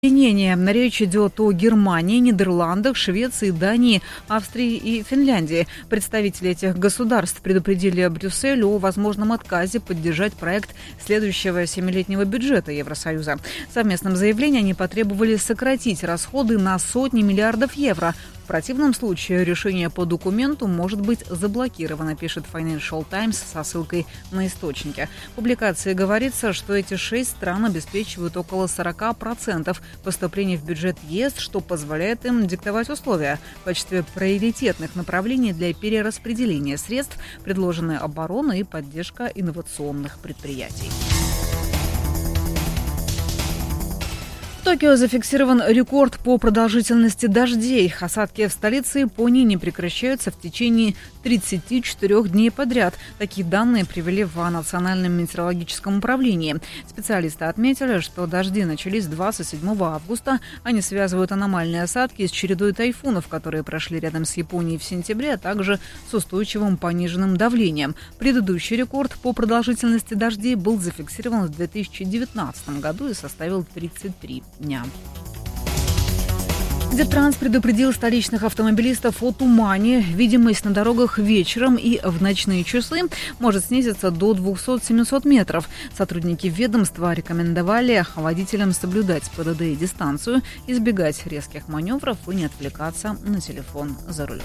Речь идет о Германии, Нидерландах, Швеции, Дании, Австрии и Финляндии. Представители этих государств предупредили Брюссель о возможном отказе поддержать проект следующего 7-летнего бюджета Евросоюза. В совместном заявлении они потребовали сократить расходы на сотни миллиардов евро. В противном случае решение по документу может быть заблокировано, пишет Financial Times со ссылкой на источники. В публикации говорится, что эти 6 стран обеспечивают около 40% поступлений в бюджет ЕС, что позволяет им диктовать условия. В качестве приоритетных направлений для перераспределения средств предложены оборона и поддержка инновационных предприятий. В Токио зафиксирован рекорд по продолжительности дождей. Осадки в столице Японии не прекращаются в течение 34 дней подряд. Такие данные привели в Национальном метеорологическом управлении. Специалисты отметили, что дожди начались 27 августа. Они связывают аномальные осадки с чередой тайфунов, которые прошли рядом с Японией в сентябре, а также с устойчивым пониженным давлением. Предыдущий рекорд по продолжительности дождей был зафиксирован в 2019 году и составил 33 дня. Дептранс предупредил столичных автомобилистов о тумане. Видимость на дорогах вечером и в ночные часы может снизиться до 200-700 метров. Сотрудники ведомства рекомендовали водителям соблюдать ПДД и дистанцию, избегать резких маневров и не отвлекаться на телефон за рулем.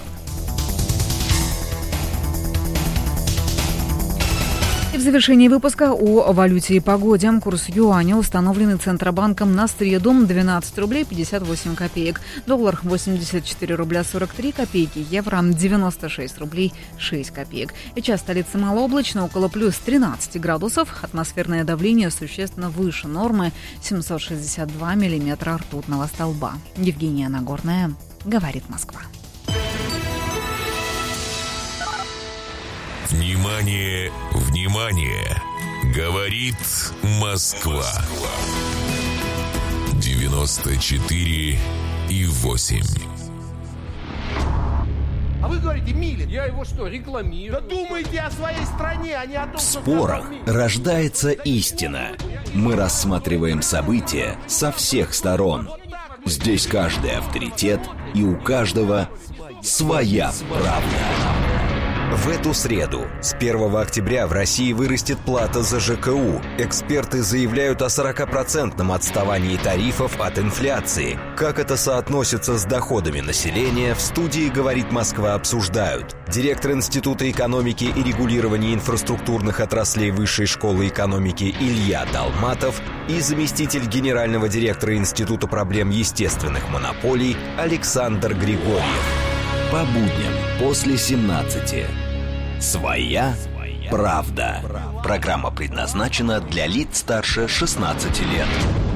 И в завершении выпуска о валюте и погоде. Курс юаня, установленный Центробанком на среду, 12 рублей 58 копеек. Доллар 84 рубля 43 копейки. Евро 96 рублей 6 копеек. Сейчас столица малооблачно, около плюс 13 градусов. Атмосферное давление существенно выше нормы, 762 миллиметра ртутного столба. Евгения Нагорная, говорит Москва. Внимание, внимание! Говорит Москва. 94,8. А вы говорите, Милин. Я его что, рекламирую? Да думайте о своей стране, а не о том, В спорах рождается истина. Мы рассматриваем события со всех сторон. Здесь каждый авторитет, и у каждого своя правда. В эту среду, с 1 октября, в России вырастет плата за ЖКУ. Эксперты заявляют о 40% отставании тарифов от инфляции. Как это соотносится с доходами населения, в студии «Говорит Москва» обсуждают директор Института экономики и регулирования инфраструктурных отраслей Высшей школы экономики Илья Долматов и заместитель генерального директора Института проблем естественных монополий Александр Григорьев. По будням после 17. Своя правда. Программа предназначена для лиц старше 16 лет.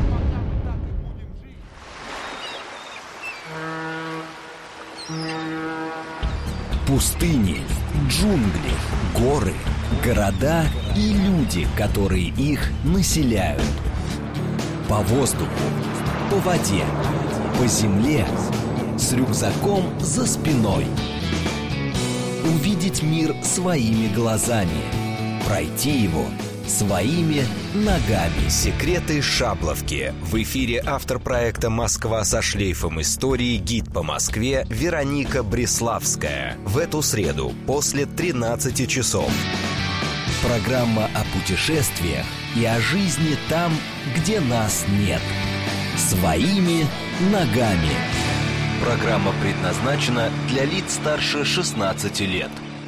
Пустыни, джунгли, горы, города и люди, которые их населяют. По воздуху, по воде, по земле, с рюкзаком за спиной. Увидеть мир своими глазами, пройти его своими ногами. Секреты Шабловки. В эфире автор проекта «Москва со шлейфом истории», гид по Москве Вероника Бреславская. В эту среду после 13 часов. Программа о путешествиях и о жизни там, где нас нет. Своими ногами. Программа предназначена для лиц старше 16 лет.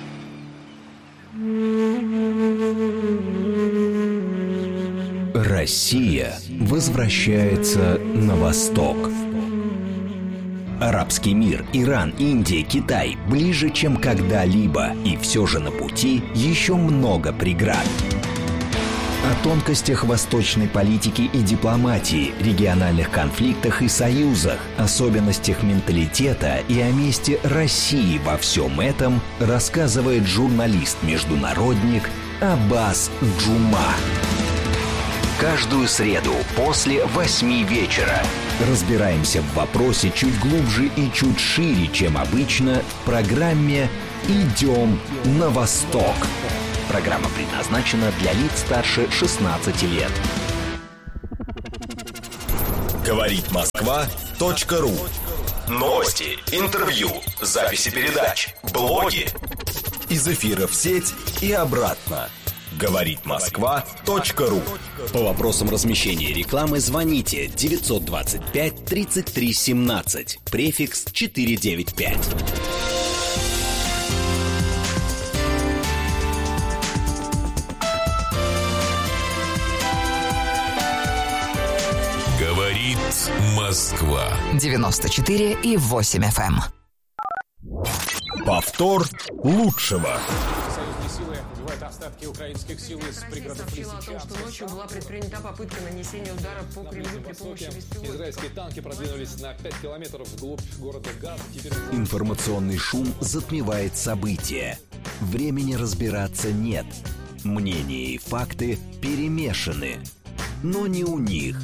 Россия возвращается на восток. Арабский мир, Иран, Индия, Китай ближе, чем когда-либо. И все же на пути еще много преград. О тонкостях восточной политики и дипломатии, региональных конфликтах и союзах, особенностях менталитета и о месте России во всем этом рассказывает журналист-международник Аббас Джума. Каждую среду после 8 вечера разбираемся в вопросе чуть глубже и чуть шире, чем обычно, в программе «Идем на восток». Программа предназначена для лиц старше 16 лет. Говорит Москва.ру. Новости, интервью, записи передач, блоги. Из эфира в сеть и обратно. Говорит Москва.ру. По вопросам размещения рекламы звоните 925 33 17, префикс 495. Говорит Москва. 94,8 FM. Повтор лучшего. Союзные силы убивают остатки украинских сил из пригородов Лисичанска. Сообщила о том, что ночью была предпринята попытка нанесения удара по Кремлю при помощи беспилотников. Израильские танки продвинулись на 5 километров вглубь города Газ. Информационный шум затмевает события. Времени разбираться нет. Мнения и факты перемешаны. Но не у них.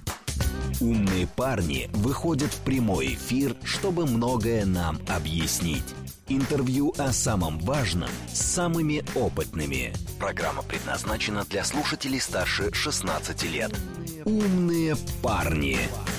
Умные парни выходят в прямой эфир, чтобы многое нам объяснить. Интервью о самом важном с самыми опытными. Программа предназначена для слушателей старше 16 лет. Умные парни.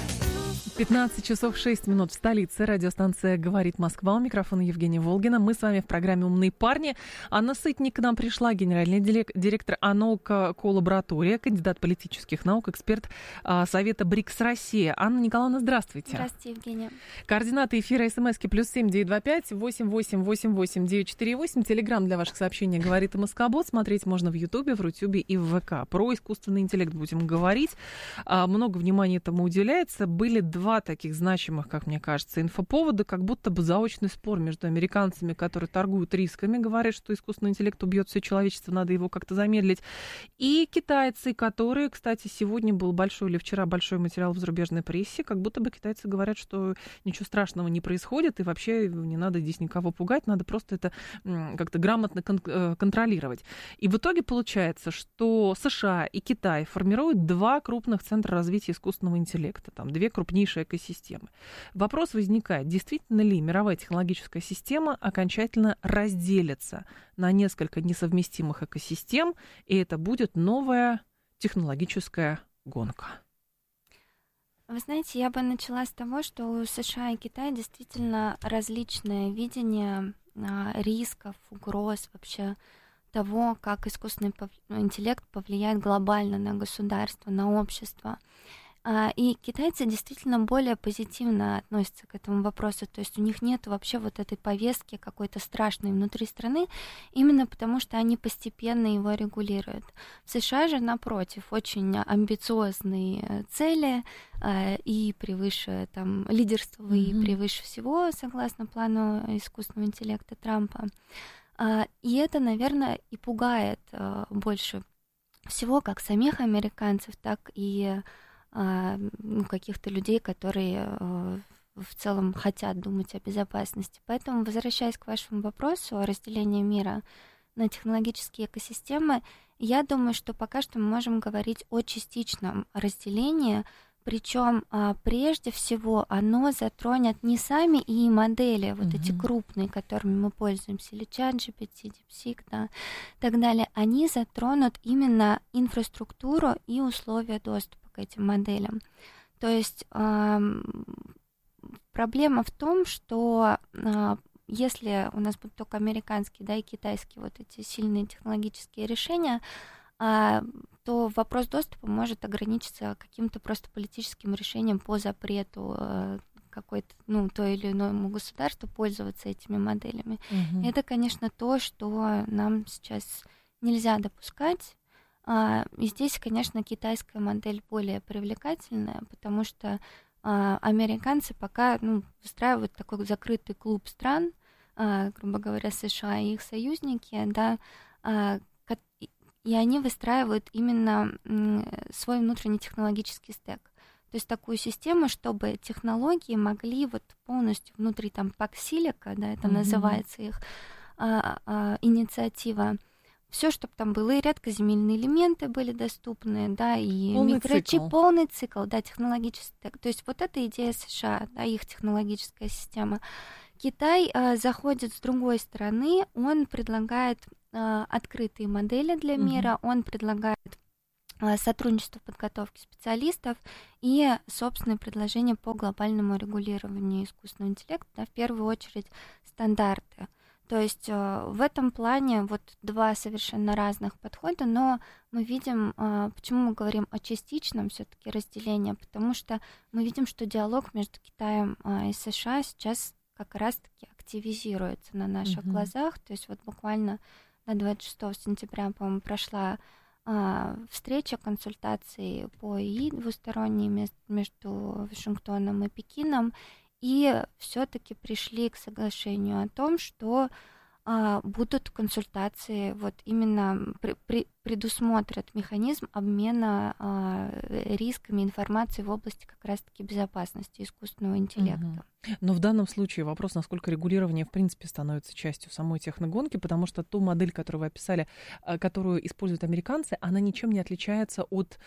15 часов 6 минут в столице. Радиостанция «Говорит Москва». У микрофона Евгения Волгина. Мы с вами в программе «Умные парни». Анна Сытник к нам пришла, генеральный директор АНОК коллаборатория, кандидат политических наук, эксперт Совета БРИКС Россия. Анна Николаевна, здравствуйте. Здравствуйте, Евгения. Координаты эфира СМСки +7 925 88 88 948. Телеграм для ваших сообщений «Говорит Москобот». Смотреть можно в Ютубе, в Рутюбе и в ВК. Про искусственный интеллект будем говорить. Много внимания этому уделяется. Были два таких значимых, как мне кажется, инфоповода, как будто бы заочный спор между американцами, которые торгуют рисками, говорят, что искусственный интеллект убьет все человечество, надо его как-то замедлить, и китайцы, которые, кстати, сегодня был большой или вчера большой материал в зарубежной прессе, как будто бы китайцы говорят, что ничего страшного не происходит, и вообще не надо здесь никого пугать, надо просто это как-то грамотно контролировать. И в итоге получается, что США и Китай формируют два крупных центра развития искусственного интеллекта, там две крупнейшие экосистемы. Вопрос возникает, действительно ли мировая технологическая система окончательно разделится на несколько несовместимых экосистем, и это будет новая технологическая гонка? Вы знаете, я бы начала с того, что у США и Китая действительно различное видение рисков, угроз, вообще того, как искусственный интеллект повлияет глобально на государство, на общество. И китайцы действительно более позитивно относятся к этому вопросу, то есть у них нет вообще вот этой повестки какой-то страшной внутри страны, именно потому что они постепенно его регулируют. В США же, напротив, очень амбициозные цели и превыше, там, лидерство и превыше всего, согласно плану искусственного интеллекта Трампа. И это, наверное, и пугает больше всего как самих американцев, так и каких-то людей, которые в целом хотят думать о безопасности. Поэтому, возвращаясь к вашему вопросу о разделении мира на технологические экосистемы, я думаю, что пока что мы можем говорить о частичном разделении, причем прежде всего оно затронет не сами и модели, вот эти крупные, которыми мы пользуемся, или ChatGPT, DeepSeek, да, и так далее, они затронут именно инфраструктуру и условия доступа к этим моделям. То есть проблема в том, что если у нас будут только американские, да, и китайские вот эти сильные технологические решения, то вопрос доступа может ограничиться каким-то просто политическим решением по запрету какой-то, той или иному государству пользоваться этими моделями. Это, конечно, то, что нам сейчас нельзя допускать. И здесь, конечно, китайская модель более привлекательная, потому что американцы пока выстраивают такой закрытый клуб стран, грубо говоря, США и их союзники, да, и они выстраивают именно свой внутренний технологический стек. То есть такую систему, чтобы технологии могли вот полностью внутри там паксилика, да, это называется их инициатива, все, чтобы там было, и редкоземельные элементы были доступны, да, и микрочип, полный цикл, да, технологический стек. То есть вот эта идея США, да, их технологическая система. Китай заходит с другой стороны, он предлагает открытые модели для мира, он предлагает сотрудничество в подготовке специалистов и собственные предложения по глобальному регулированию искусственного интеллекта, да, в первую очередь стандарты. То есть в этом плане вот два совершенно разных подхода, но мы видим, почему мы говорим о частичном все-таки разделении, потому что мы видим, что диалог между Китаем и США сейчас как раз-таки активизируется на наших глазах. То есть вот буквально на 26 сентября, по-моему, прошла встреча, консультации по ИИ двусторонние между Вашингтоном и Пекином, и все-таки пришли к соглашению о том, что будут консультации, вот именно предусмотрят механизм обмена рисками информацией в области как раз-таки безопасности искусственного интеллекта. Но в данном случае вопрос, насколько регулирование в принципе становится частью самой техногонки, потому что ту модель, которую вы описали, которую используют американцы, она ничем не отличается от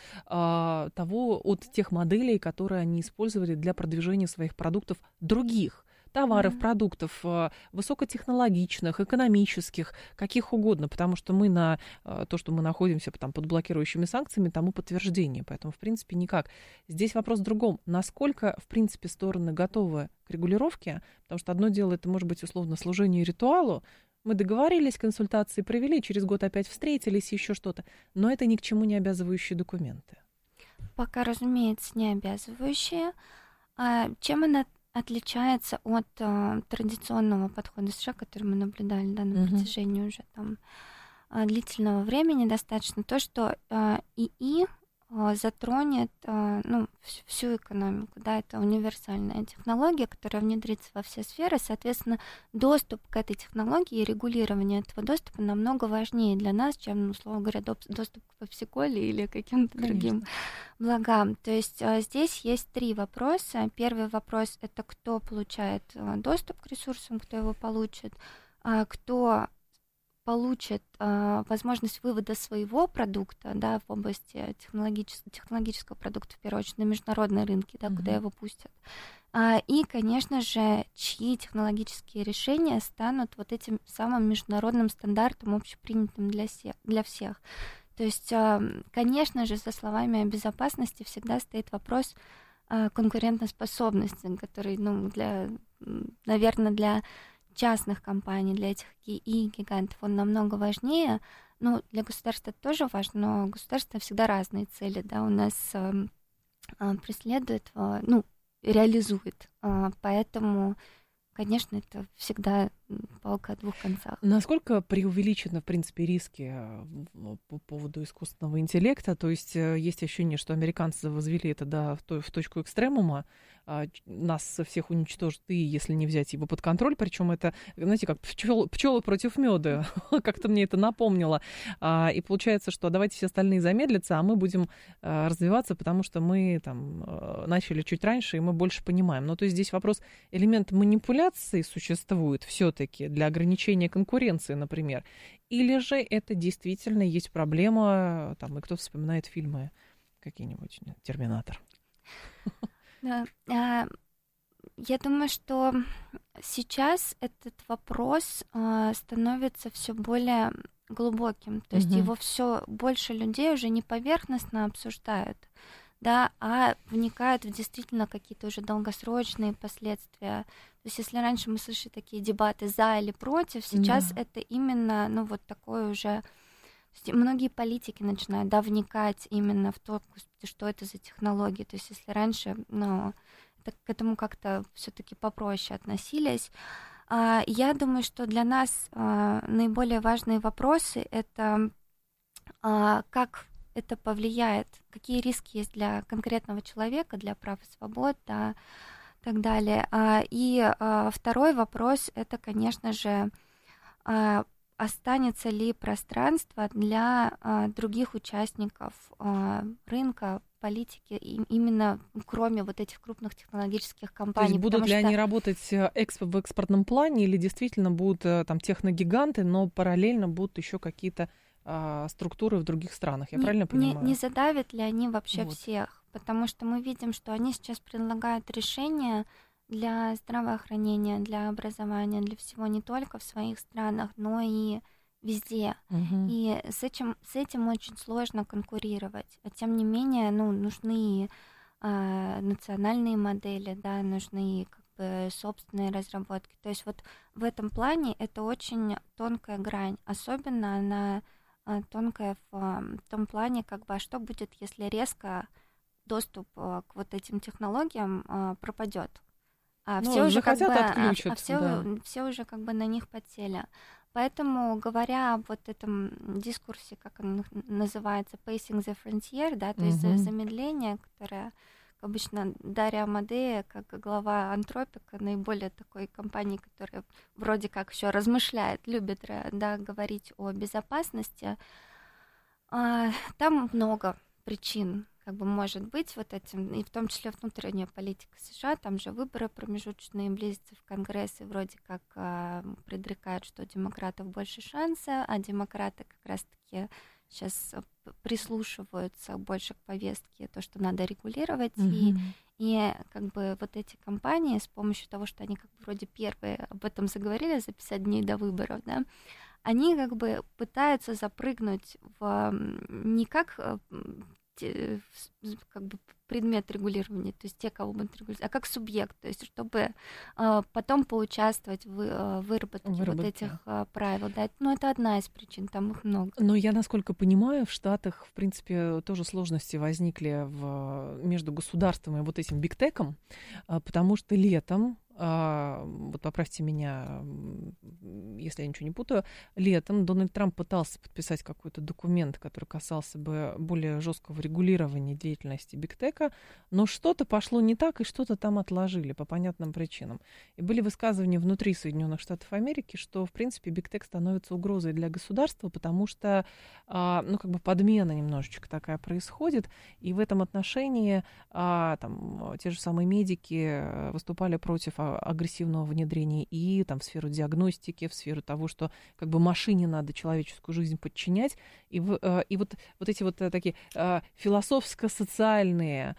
тех моделей, которые они использовали для продвижения своих продуктов других товаров, продуктов высокотехнологичных, экономических, каких угодно, потому что мы на то, что мы находимся там, под блокирующими санкциями, тому подтверждение. Поэтому, в принципе, никак. Здесь вопрос в другом. Насколько, в принципе, стороны готовы к регулировке? Потому что одно дело, это может быть условно служение ритуалу. Мы договорились, консультации провели, через год опять встретились, еще что-то. Но это ни к чему не обязывающие документы. Пока, разумеется, не обязывающие. Чем она отличается от традиционного подхода США, который мы наблюдали на протяжении уже там длительного времени достаточно, то, что ИИ затронет всю экономику, да, это универсальная технология, которая внедрится во все сферы, соответственно, доступ к этой технологии и регулирование этого доступа намного важнее для нас, чем, условно говоря, доступ к пепси-коле или каким-то другим благам. То есть здесь есть три вопроса. Первый вопрос — это кто получает доступ к ресурсам, кто его получит, кто получит возможность вывода своего продукта, да, в области технологического продукта, в первую очередь, на международные рынки, да, куда его пустят. И, конечно же, чьи технологические решения станут вот этим самым международным стандартом, общепринятым для всех. То есть, конечно же, за словами о безопасности всегда стоит вопрос конкурентоспособности, который, наверное, для частных компаний, для этих гигантов, он намного важнее. Ну, для государства это тоже важно, но государства всегда разные цели, да, у нас преследует, реализует. Поэтому, конечно, это всегда палка о двух концах. Насколько преувеличены, в принципе, риски по поводу искусственного интеллекта? То есть есть ощущение, что американцы возвели это в точку экстремума, нас всех уничтожат, и если не взять его под контроль, причем это, знаете, как пчелы против меда, как-то мне это напомнило. И получается, что давайте все остальные замедлятся, а мы будем развиваться, потому что мы там начали чуть раньше, и мы больше понимаем. Ну, то есть здесь вопрос, элемент манипуляции существует все-таки для ограничения конкуренции, например, или же это действительно есть проблема, там, и кто вспоминает фильмы какие-нибудь, «Терминатор». Да. Я думаю, что сейчас этот вопрос становится все более глубоким. То есть его все больше людей уже не поверхностно обсуждают, да, а вникают в действительно какие-то уже долгосрочные последствия. То есть если раньше мы слышали такие дебаты за или против, сейчас это именно, вот такое уже... Многие политики начинают, вникать именно в то, что это за технологии. То есть если раньше, к этому как-то все-таки попроще относились. Я думаю, что для нас наиболее важные вопросы — это как это повлияет, какие риски есть для конкретного человека, для прав и свобод, да, и так далее. И второй вопрос — это, конечно же, останется ли пространство для других участников рынка, политики, именно кроме вот этих крупных технологических компаний. То есть будут ли они работать в экспортном плане, или действительно будут там техногиганты, но параллельно будут еще какие-то структуры в других странах? Я правильно понимаю? Не задавят ли они вообще всех? Потому что мы видим, что они сейчас предлагают решения для здравоохранения, для образования, для всего не только в своих странах, но и везде. И с этим очень сложно конкурировать. А тем не менее, нужны национальные модели, да, нужны как бы собственные разработки. То есть вот в этом плане это очень тонкая грань. Особенно она тонкая в том плане, как бы, а что будет, если резко доступ к вот этим технологиям пропадет? Все уже как бы, все уже как бы на них подсели. Поэтому, говоря об вот этом дискурсе, как он называется, pacing the frontier, да, то есть замедление, которое обычно Дарья Амадея, как глава Антропика, наиболее такой компании, которая вроде как еще размышляет, любит, да, говорить о безопасности, там много причин, как бы, может быть, вот этим, и в том числе внутренняя политика США, там же выборы промежуточные близятся в Конгресс, и вроде как предрекают, что у демократов больше шанса, а демократы как раз-таки сейчас прислушиваются больше к повестке, то, что надо регулировать, и как бы вот эти компании с помощью того, что они как бы вроде первые об этом заговорили за 50 дней до выборов, да, они как бы пытаются запрыгнуть в не как бы предмет регулирования, то есть те, кого будут регулировать, а как субъект, то есть чтобы потом поучаствовать в выработке вот этих правил. Да. Ну, это одна из причин, там их много. Но я, насколько понимаю, в Штатах, в принципе, тоже сложности возникли между государством и вот этим бигтеком, потому что летом, вот поправьте меня, если я ничего не путаю, летом Дональд Трамп пытался подписать какой-то документ, который касался бы более жесткого регулирования деятельности бигтека, но что-то пошло не так, и что-то там отложили по понятным причинам. И были высказывания внутри Соединенных Штатов Америки, что, в принципе, бигтек становится угрозой для государства, потому что, как бы подмена немножечко такая происходит, и в этом отношении там, те же самые медики выступали против агрессивного внедрения и там, в сферу диагностики, в сферу того, что как бы машине надо человеческую жизнь подчинять. И вот эти вот такие философско-социальные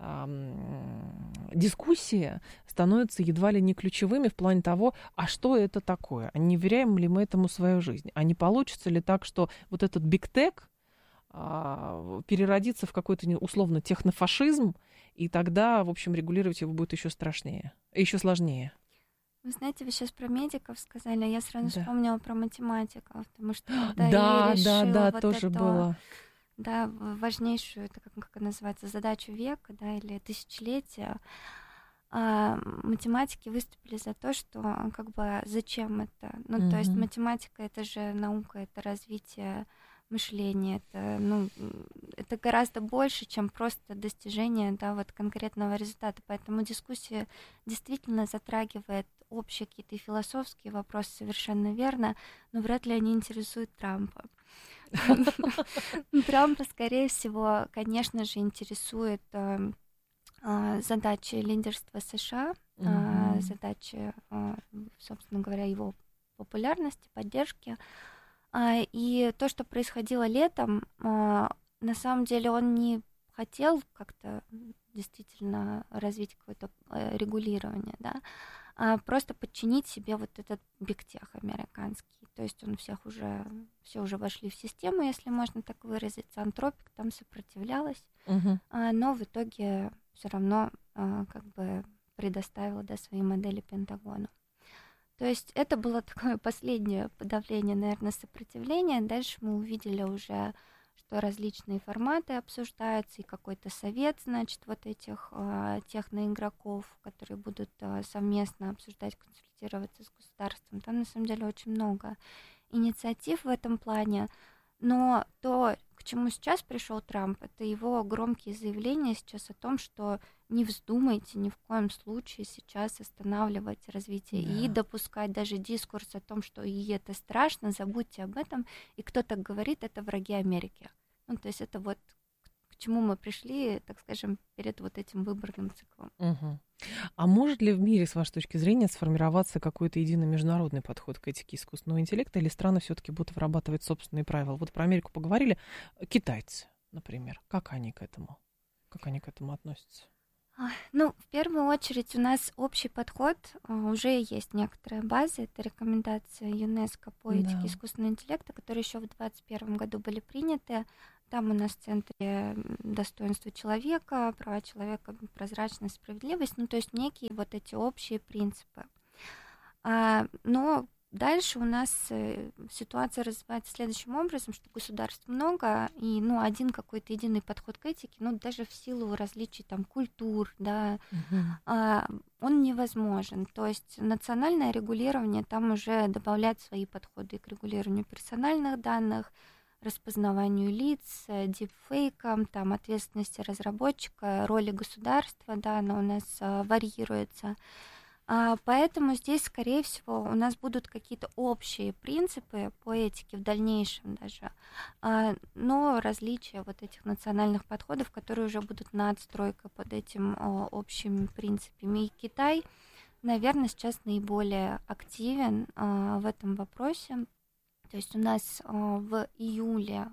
дискуссии становятся едва ли не ключевыми в плане того, а что это такое, а не веряем ли мы этому свою жизнь, а не получится ли так, что вот этот бигтек переродится в какой-то условно технофашизм, и тогда, в общем, регулировать его будет еще страшнее, еще сложнее. Вы знаете, вы сейчас про медиков сказали, а я сразу вспомнила про математиков, потому что когда я решила вот тоже эту, было. Да, важнейшую, это как это называется, задачу века, да, или тысячелетия, математики выступили за то, что как бы зачем это? Ну, то есть математика — это же наука, это развитие мышления, это гораздо больше, чем просто достижение, да, вот конкретного результата. Поэтому дискуссия действительно затрагивает общие какие-то философские вопросы, совершенно верно, но вряд ли они интересуют Трампа. Трампа, скорее всего, конечно же, интересует задачи лидерства США, задачи, собственно говоря, его популярности, поддержки. И то, что происходило летом, на самом деле он не хотел как-то действительно развить какое-то регулирование, да, а просто подчинить себе вот этот бигтех американский. То есть все уже вошли в систему, если можно так выразиться. Антропик там сопротивлялась, но в итоге все равно как бы предоставила, да, свои модели Пентагону. То есть это было такое последнее подавление, наверное, сопротивления. Дальше мы увидели уже, что различные форматы обсуждаются, и какой-то совет, значит, вот этих техноигроков, которые будут совместно обсуждать, консультироваться с государством. Там, на самом деле, очень много инициатив в этом плане. Но то, к чему сейчас пришел Трамп, это его громкие заявления сейчас о том, что не вздумайте ни в коем случае сейчас останавливать развитие и допускать даже дискурс о том, что и это страшно, забудьте об этом. И кто так говорит, это враги Америки. Ну, то есть это вот к чему мы пришли, так скажем, перед вот этим выборным циклом. А может ли в мире, с вашей точки зрения, сформироваться какой-то единый международный подход к этике искусственного интеллекта, или страны все-таки будут вырабатывать собственные правила? Вот про Америку поговорили. Китайцы, например, как они к этому относятся? Ну, в первую очередь у нас общий подход, уже есть некоторая база, это рекомендации ЮНЕСКО по этике искусственного интеллекта, которые еще в 2021 году были приняты. Там у нас в центре достоинства человека, права человека, прозрачность, справедливость, ну, то есть некие вот эти общие принципы. Но дальше у нас ситуация развивается следующим образом, что государств много, и один какой-то единый подход к этике, даже в силу различий там культур, да, он невозможен. То есть национальное регулирование там уже добавляет свои подходы к регулированию персональных данных, распознаванию лиц, дипфейкам, там, ответственности разработчика, роли государства, да, она у нас варьируется. Поэтому здесь, скорее всего, у нас будут какие-то общие принципы по этике в дальнейшем даже, но различия вот этих национальных подходов, которые уже будут надстройкой под этим общими принципами. И Китай, наверное, сейчас наиболее активен в этом вопросе. То есть у нас в июле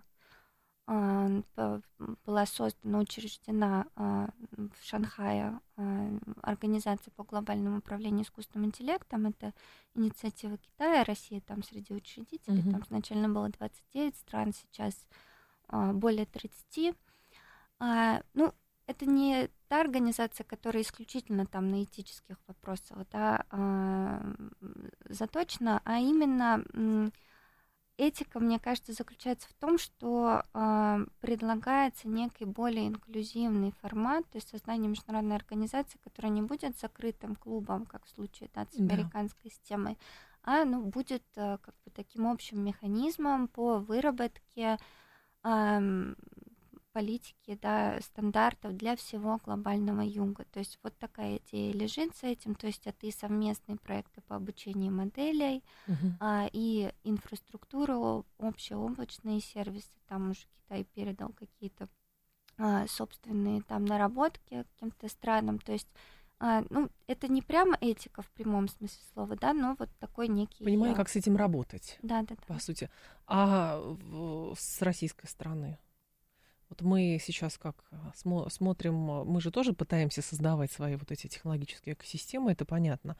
была создана, учреждена в Шанхае организация по глобальному управлению искусственным интеллектом. Это инициатива Китая, Россия там среди учредителей. Там изначально было 29 стран, сейчас более 30. Это не та организация, которая исключительно там на этических вопросах заточена, а именно этика, мне кажется, заключается в том, что предлагается некий более инклюзивный формат, то есть создание международной организации, которая не будет закрытым клубом, как в случае с американской системой, а будет как бы таким общим механизмом по выработке политики, да, стандартов для всего глобального юга. То есть вот такая идея лежит за этим, то есть это и совместные проекты по обучению моделей, и инфраструктуру, общеоблачные сервисы, там уже Китай передал какие-то собственные там наработки каким-то странам, то есть это не прямо этика в прямом смысле слова, да, но вот такой некий... Понимаю, как с этим работать, да. По сути. А с российской стороны? Вот мы сейчас как смотрим, мы же тоже пытаемся создавать свои вот эти технологические экосистемы, это понятно,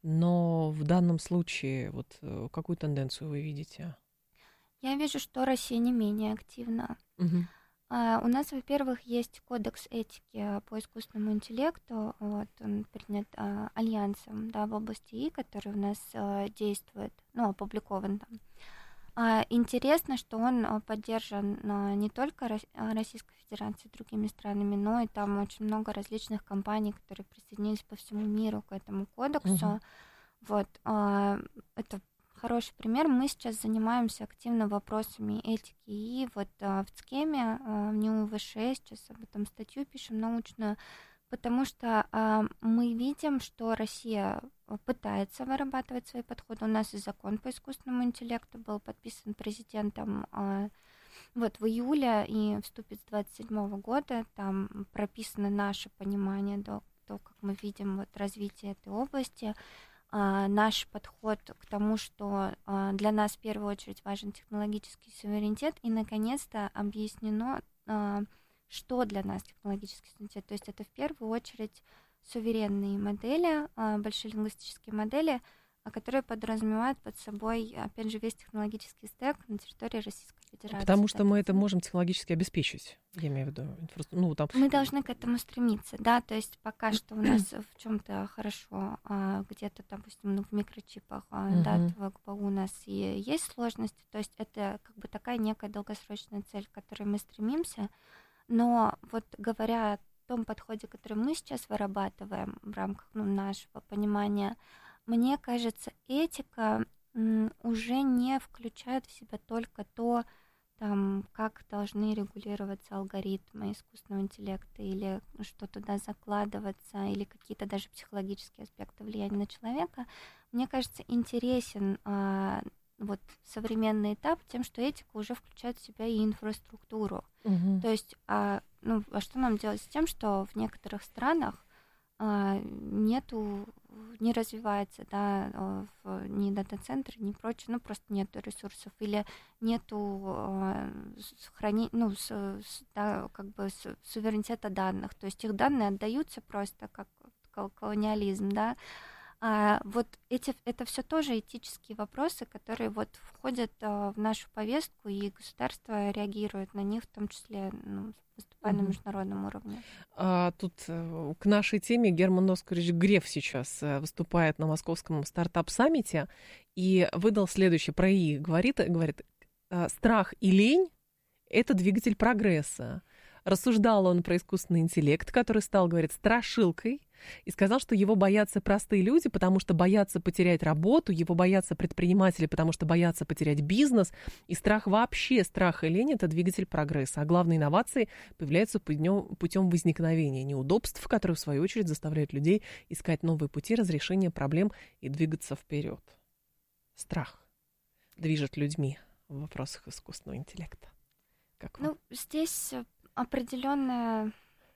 но в данном случае вот какую тенденцию вы видите? Я вижу, что Россия не менее активна. У нас, во-первых, есть кодекс этики по искусственному интеллекту, вот, он принят Альянсом, да, в области ИИ, который у нас действует, опубликован там. Интересно, что он поддержан не только Российской Федерацией, другими странами, но и там очень много различных компаний, которые присоединились по всему миру к этому кодексу. Вот, это хороший пример. Мы сейчас занимаемся активно вопросами этики и вот в ЦКЕМе, в НИУ-ВШ сейчас об этом статью пишем научную, потому что мы видим, что Россия пытается вырабатывать свои подходы. У нас и закон по искусственному интеллекту был подписан президентом вот в июле и вступит с 2027 года. Там прописано наше понимание, то, как мы видим вот развитие этой области, наш подход к тому, что для нас в первую очередь важен технологический суверенитет, и наконец-то объяснено, что для нас технологический суверенитет. То есть это в первую очередь суверенные модели, большие лингвистические модели, которые подразумевают под собой, опять же, весь технологический стек на территории Российской Федерации. Потому что мы это можем технологически обеспечить, я имею в виду. Мы должны к этому стремиться, да, то есть пока что у нас в чем-то хорошо, где-то, допустим, в микрочипах, да, в ГПУ у нас и есть сложности, то есть это как бы такая некая долгосрочная цель, к которой мы стремимся, но вот говоря о том подходе, который мы сейчас вырабатываем в рамках нашего понимания, мне кажется, этика уже не включает в себя только то, там, как должны регулироваться алгоритмы искусственного интеллекта, или что туда закладываться, или какие-то даже психологические аспекты влияния на человека. Мне кажется, интересен вот современный этап тем, что этика уже включает в себя и инфраструктуру. То есть, а что нам делать с тем, что в некоторых странах нету не развивается, да, ни дата-центр, ни прочее, ну, просто нету ресурсов, или нету суверенитета данных, то есть их данные отдаются просто как колониализм, да. Вот это все тоже этические вопросы, которые вот входят в нашу повестку, и государство реагирует на них, в том числе, выступая на международном уровне. Тут к нашей теме Герман Оскарович Греф сейчас выступает на Московском стартап-саммите и выдал следующее, про ИИ говорит, страх и лень – это двигатель прогресса. Рассуждал он про искусственный интеллект, который стал, говорит, страшилкой, и сказал, что его боятся простые люди, потому что боятся потерять работу, его боятся предприниматели, потому что боятся потерять бизнес, и страх и лень – это двигатель прогресса, а главные инновации появляются путем возникновения неудобств, которые, в свою очередь, заставляют людей искать новые пути разрешения проблем и двигаться вперед. Страх движет людьми в вопросах искусственного интеллекта. Как вам? Здесь определенная,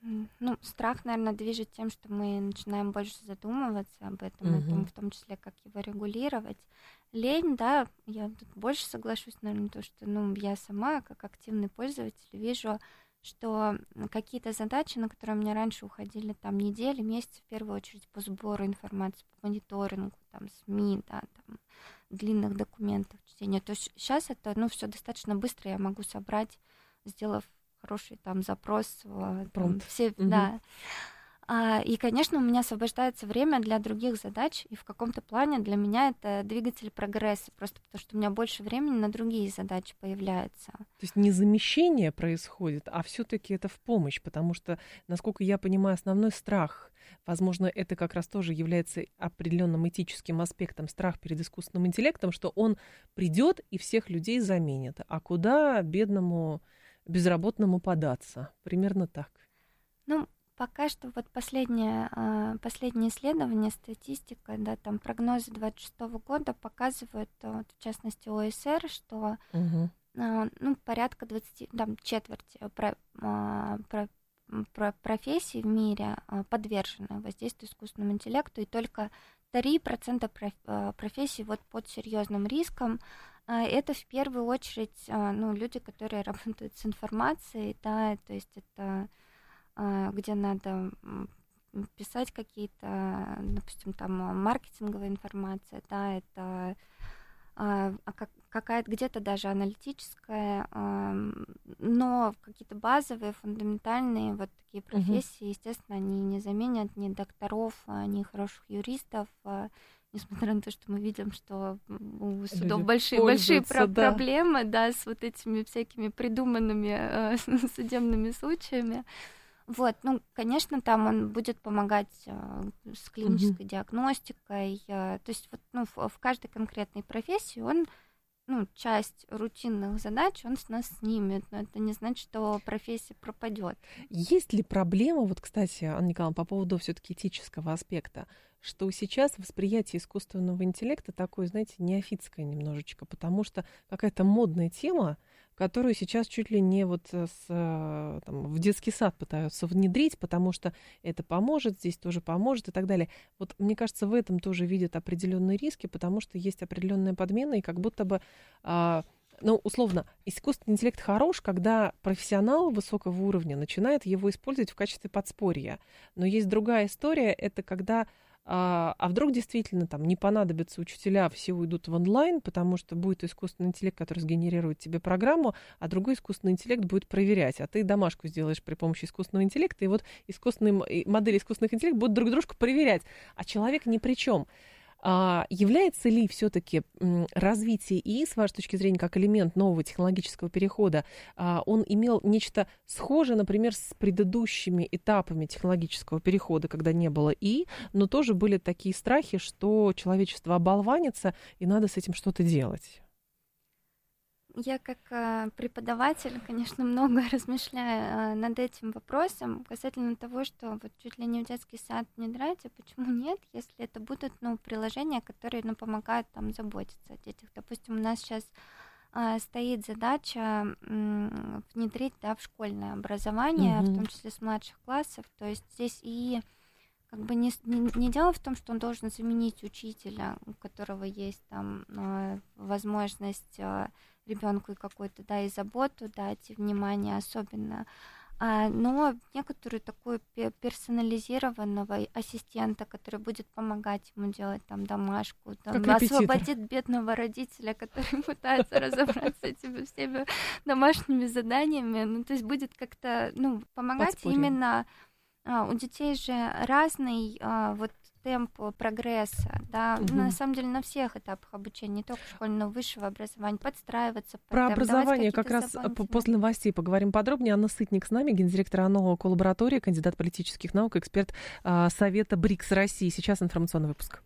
страх, наверное, движет тем, что мы начинаем больше задумываться об этом, в том числе, как его регулировать. Лень, да, я тут больше соглашусь, наверное, то, что, я сама, как активный пользователь, вижу, что какие-то задачи, на которые у меня раньше уходили там недели, месяцы, в первую очередь, по сбору информации, по мониторингу, там, СМИ, да, там, длинных документов, чтения, то есть сейчас это, все достаточно быстро я могу собрать, сделав хороший там запрос, там, все, да. И, конечно, у меня освобождается время для других задач, и в каком-то плане для меня это двигатель прогресса, просто потому что у меня больше времени на другие задачи появляется. То есть не замещение происходит, а все-таки это в помощь, потому что, насколько я понимаю, основной страх, возможно, это как раз тоже является определенным этическим аспектом, страх перед искусственным интеллектом, что он придет и всех людей заменит. А куда бедному безработному податься? Примерно так. Пока что вот последнее исследование, статистика, да, там прогнозы 2026 года показывают, в частности, ОСР, что порядка 20, там, четверти профессий в мире подвержены воздействию искусственному интеллекту, и только 3% профессий вот под серьезным риском. Это в первую очередь люди, которые работают с информацией, да, то есть это где надо писать какие-то, допустим, там маркетинговая информация, да, это какая-то где-то даже аналитическая, но какие-то базовые, фундаментальные вот такие профессии, естественно, они не заменят ни докторов, ни хороших юристов, несмотря на то, что мы видим, что у судов большие проблемы, да, с вот этими всякими придуманными судебными случаями. Вот, конечно, там он будет помогать с клинической диагностикой, то есть вот, в каждой конкретной профессии он, часть рутинных задач он с нас снимет, но это не значит, что профессия пропадет. Есть ли проблема, вот, кстати, Анна Николаевна, по поводу все-таки этического аспекта, что сейчас восприятие искусственного интеллекта такое, знаете, неофитское немножечко, потому что какая-то модная тема, которую сейчас чуть ли не в детский сад пытаются внедрить, потому что это поможет, здесь тоже поможет и так далее. Вот мне кажется, в этом тоже видят определенные риски, потому что есть определенная подмена, и как будто бы, условно, искусственный интеллект хорош, когда профессионал высокого уровня начинает его использовать в качестве подспорья. Но есть другая история, это когда вдруг действительно там не понадобятся учителя, все уйдут в онлайн, потому что будет искусственный интеллект, который сгенерирует тебе программу, а другой искусственный интеллект будет проверять, а ты домашку сделаешь при помощи искусственного интеллекта, и вот модели искусственных интеллектов будут друг дружку проверять, а человек ни при чем. Является ли все-таки развитие ИИ, с вашей точки зрения, как элемент нового технологического перехода, он имел нечто схожее, например, с предыдущими этапами технологического перехода, когда не было ИИ, но тоже были такие страхи, что человечество оболванится, и надо с этим что-то делать? Я как преподаватель, конечно, много размышляю над этим вопросом касательно того, что вот чуть ли не в детский сад внедряется, почему нет, если это будут приложения, которые помогают там заботиться о детях. Допустим, у нас сейчас стоит задача внедрить в школьное образование, в том числе с младших классов, то есть здесь и как бы не дело в том, что он должен заменить учителя, у которого есть там возможность ребенку и какую-то, да, и заботу дать, и внимание особенно, но некоторую такую персонализированного ассистента, который будет помогать ему делать там домашку, там, освободит бедного родителя, который пытается разобраться с этими всеми домашними заданиями, ну, то есть будет как-то, ну, помогать именно. У детей же разный вот темп прогресса, да, на самом деле на всех этапах обучения, не только школьного, высшего образования, подстраиваться. Про образование как раз после новостей поговорим подробнее. Анна Сытник с нами, гендиректор АНО «Коллаборатория», кандидат политических наук, эксперт Совета БРИКС России. Сейчас информационный выпуск.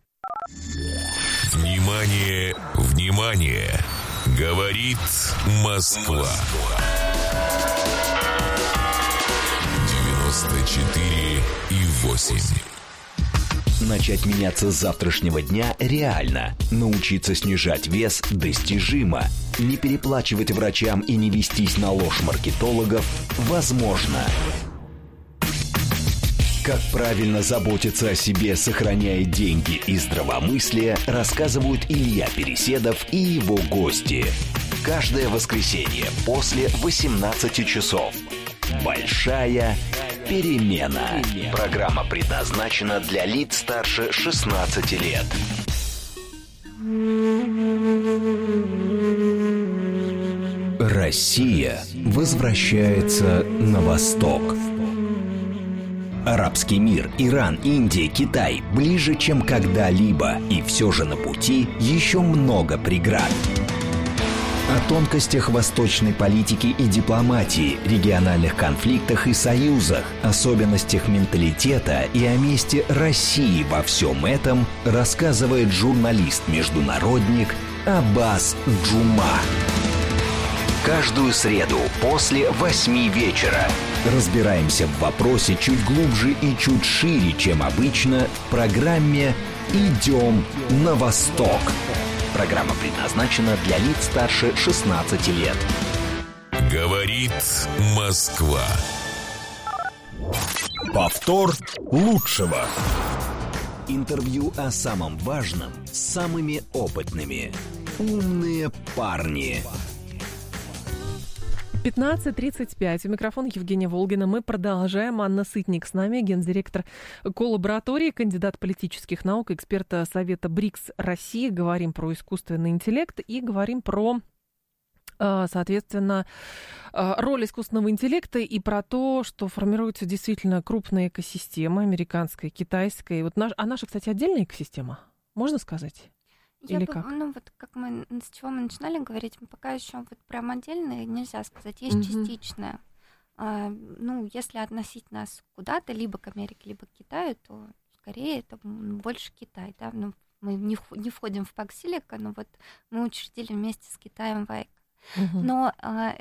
Внимание, внимание! Говорит Москва. 94,8. Начать меняться с завтрашнего дня реально. Научиться снижать вес достижимо. Не переплачивать врачам и не вестись на ложь маркетологов возможно. Как правильно заботиться о себе, сохраняя деньги и здравомыслие, рассказывают Илья Переседов и его гости. Каждое воскресенье после 18 часов. Большая перемена. Программа предназначена для лиц старше 16 лет. Россия возвращается на восток. Арабский мир, Иран, Индия, Китай ближе, чем когда-либо. И все же на пути еще много преград. О тонкостях восточной политики и дипломатии, региональных конфликтах и союзах, особенностях менталитета и о месте России во всем этом рассказывает журналист-международник Аббас Джума. Каждую среду после 8 вечера разбираемся в вопросе чуть глубже и чуть шире, чем обычно, в программе «Идем на восток». Программа предназначена для лиц старше 16 лет. Говорит Москва. Повтор лучшего. Интервью о самом важном с самыми опытными. Умные парни. 15:35. У микрофона Евгения Волгина. Мы продолжаем. Анна Сытник с нами, гендиректор коллаборатории, кандидат политических наук, эксперта Совета БРИКС России. Говорим про искусственный интеллект и говорим про, соответственно, роль искусственного интеллекта и про то, что формируются действительно крупные экосистемы, американская, китайская. Вот наша, кстати, отдельная экосистема, можно сказать? Или как? Ну, вот как с чего мы начинали говорить, пока еще вот прям отдельное нельзя сказать, есть частичное. Ну, если относить нас куда-то, либо к Америке, либо к Китаю, то скорее это больше Китай, да, ну, мы не входим в пакт Силика, но вот мы учредили вместе с Китаем ВАЭК. Но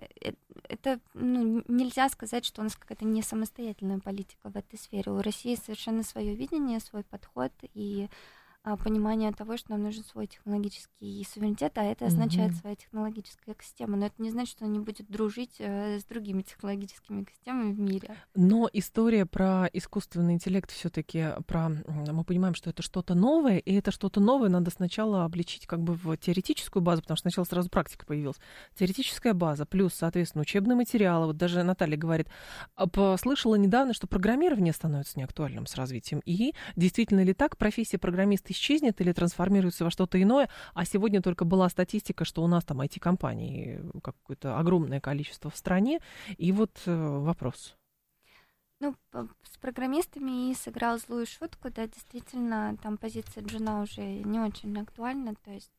это нельзя сказать, что у нас какая-то не самостоятельная политика в этой сфере. У России совершенно свое видение, свой подход и понимание того, что нам нужен свой технологический суверенитет, а это означает своя технологическая экосистема. Но это не значит, что она не будет дружить с другими технологическими экосистемами в мире. Но история про искусственный интеллект все-таки мы понимаем, что это что-то новое, и это что-то новое надо сначала обличить как бы в теоретическую базу, потому что сначала сразу практика появилась. Теоретическая база, плюс, соответственно, учебные материалы. Вот даже Наталья говорит, слышала недавно, что программирование становится неактуальным с развитием. И действительно ли так? Профессия программиста исчезнет или трансформируется во что-то иное, а сегодня только была статистика, что у нас там IT-компаний какое-то огромное количество в стране, и вот вопрос. Ну, с программистами и сыграл злую шутку, да, действительно, там позиция Джуна уже не очень актуальна, то есть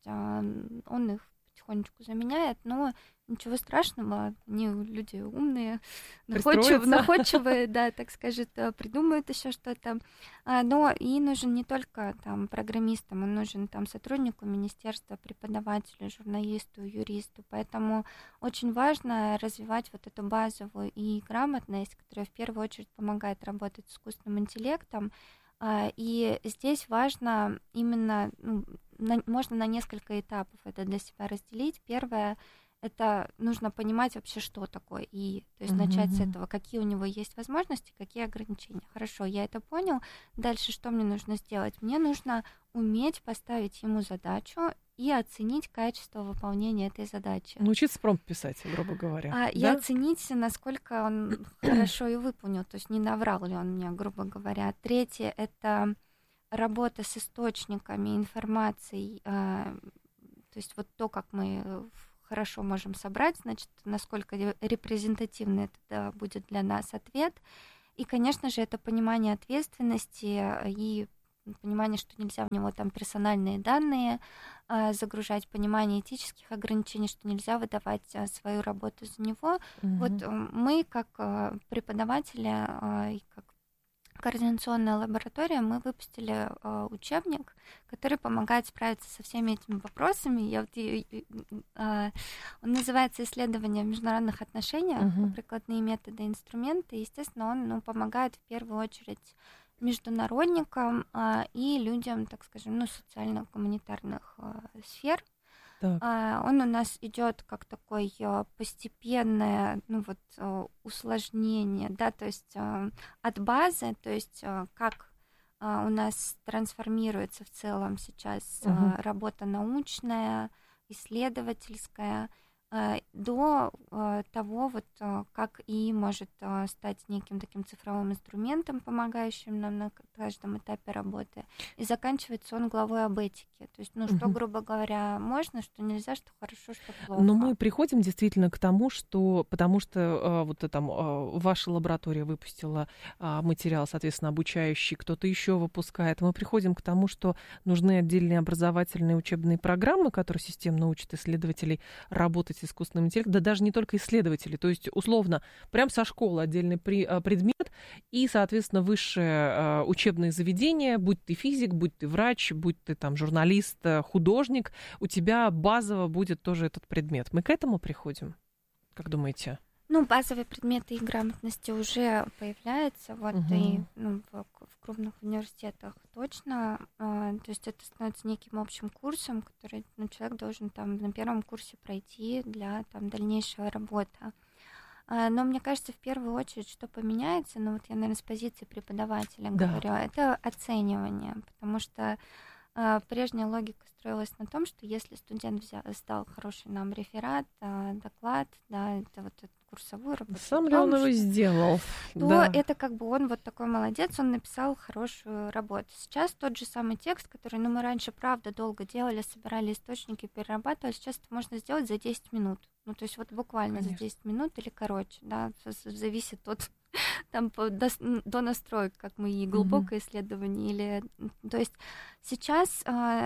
он их потихонечку заменяет, но ничего страшного, они люди умные, находчивые, да, так скажет, придумают еще что-то. Но и нужен не только там программистам, он нужен там сотруднику министерства, преподавателю, журналисту, юристу. Поэтому очень важно развивать вот эту базовую и грамотность, которая в первую очередь помогает работать с искусственным интеллектом. И здесь важно именно, можно на несколько этапов это для себя разделить. Первое — это нужно понимать вообще, что такое ИИ. То есть начать с этого, какие у него есть возможности, какие ограничения. Хорошо, я это понял. Дальше что мне нужно сделать? Мне нужно уметь поставить ему задачу и оценить качество выполнения этой задачи. Научиться промпт писать, грубо говоря. И оценить, насколько он хорошо ее выполнил, то есть не наврал ли он мне, грубо говоря. Третье — это работа с источниками информации, то есть вот то, как мы хорошо можем собрать, значит, насколько репрезентативный это будет для нас ответ. И, конечно же, это понимание ответственности и понимание, что нельзя в него там персональные данные загружать, понимание этических ограничений, что нельзя выдавать свою работу за него. Вот мы, как преподаватели и как координационная лаборатория, мы выпустили учебник, который помогает справиться со всеми этими вопросами. Он называется «Исследование в международных отношениях. Прикладные методы и инструменты». Естественно, он помогает в первую очередь международникам и людям, так скажем, социально-гуманитарных сфер. Он у нас идет как такое постепенное усложнение, да, то есть от базы, то есть как у нас трансформируется в целом сейчас работа научная, исследовательская, до того, как ИИ может стать неким таким цифровым инструментом, помогающим нам на каждом этапе работы. И заканчивается он главой об этике. То есть, что, грубо говоря, можно, что нельзя, что хорошо, что плохо. Но мы приходим действительно к тому, что, потому что ваша лаборатория выпустила материал, соответственно, обучающий, кто-то еще выпускает. Мы приходим к тому, что нужны отдельные образовательные учебные программы, которые системно учат исследователей работать с искусственным интеллектом, да даже не только исследователи, то есть условно прям со школы отдельный предмет и, соответственно, высшее учебное заведение, будь ты физик, будь ты врач, будь ты там журналист, художник, у тебя базово будет тоже этот предмет. Мы к этому приходим, как думаете? Базовые предметы и грамотности уже появляются, и в крупных университетах точно. То есть это становится неким общим курсом, который человек должен там на первом курсе пройти для дальнейшей работы. Но мне кажется, в первую очередь, что поменяется, я, наверное, с позиции преподавателя говорю, это оценивание, потому что прежняя логика строилась на том, что если студент сдал хороший нам реферат, доклад, это этот курсовую работу. Сам ли он его сделал? То это он такой молодец, он написал хорошую работу. Сейчас тот же самый текст, который мы раньше, правда, долго делали, собирали источники, перерабатывали, сейчас это можно сделать за 10 минут. То есть буквально за 10 минут или короче, зависит от до настроек, как мы и глубокое исследование, или... То есть сейчас,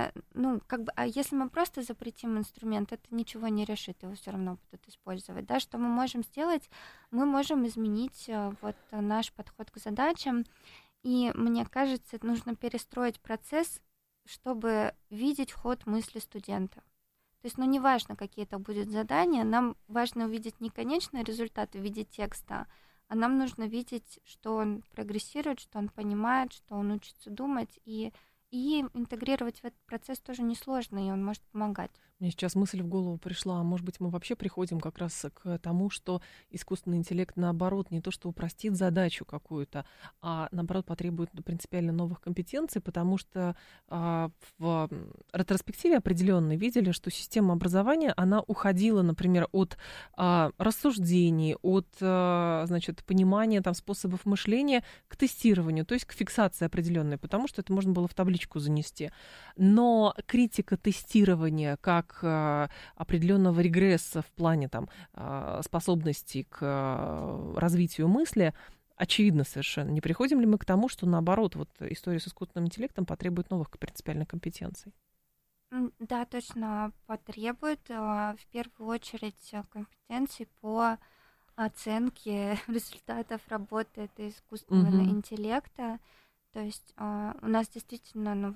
если мы просто запретим инструмент, это ничего не решит, его все равно будут использовать, да, что мы можем сделать? Мы можем изменить наш подход к задачам, и мне кажется, нужно перестроить процесс, чтобы видеть ход мысли студента. То есть, неважно, какие это будут задания, нам важно увидеть не конечный результат в виде текста, а нам нужно видеть, что он прогрессирует, что он понимает, что он учится думать, и интегрировать в этот процесс тоже несложно, и он может помогать. Мне сейчас мысль в голову пришла, а может быть, мы вообще приходим как раз к тому, что искусственный интеллект, наоборот, не то что упростит задачу какую-то, а наоборот потребует принципиально новых компетенций, потому что в ретроспективе определенно видели, что система образования, она уходила, например, от рассуждений, от, понимания способов мышления к тестированию, то есть к фиксации определенной, потому что это можно было в табличку занести. Но критика тестирования как определенного регресса в плане способностей к развитию мысли, очевидно совершенно. Не приходим ли мы к тому, что, наоборот, история с искусственным интеллектом потребует новых принципиальных компетенций? Да, точно потребует. В первую очередь компетенции по оценке результатов работы этого искусственного интеллекта. То есть у нас действительно